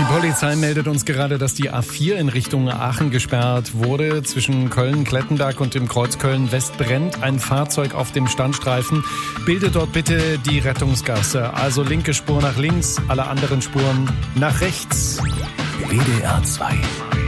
Die Polizei meldet uns gerade, dass die A4 in Richtung Aachen gesperrt wurde. Zwischen Köln-Klettenberg und dem Kreuz Köln-West brennt ein Fahrzeug auf dem Standstreifen. Bildet dort bitte die Rettungsgasse. Also linke Spur nach links, alle anderen Spuren nach rechts. WDR 2